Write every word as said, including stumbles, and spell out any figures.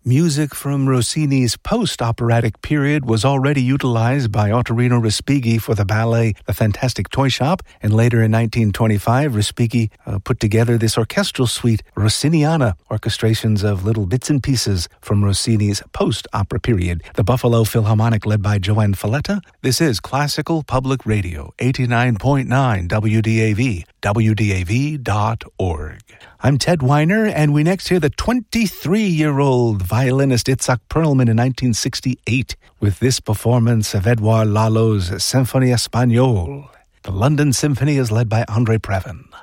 Music from Rossini's post-operatic period was already utilized by Ottorino Respighi for the ballet The Fantastic Toy Shop, and later in nineteen twenty-five, Respighi uh, put together this orchestral suite, Rossiniana, orchestrations of little bits and pieces from Rossini's post-opera period. The Buffalo Philharmonic led by Joanne Falletta. This is Classical Public Radio, eighty-nine point nine W D A V, W D A V dot org. I'm Ted Weiner, and we next hear the twenty-three-year-old violinist Itzhak Perlman in nineteen sixty-eight with this performance of Edouard Lalo's Symphonie Espagnole. The London Symphony is led by André Previn.